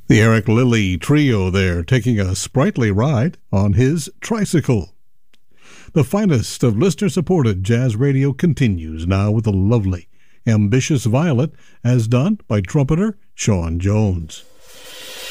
The Eric Lilly Trio there, taking a sprightly ride on his tricycle. The finest of listener-supported jazz radio continues now with the lovely Ambitious Violet, as done by trumpeter Sean Jones.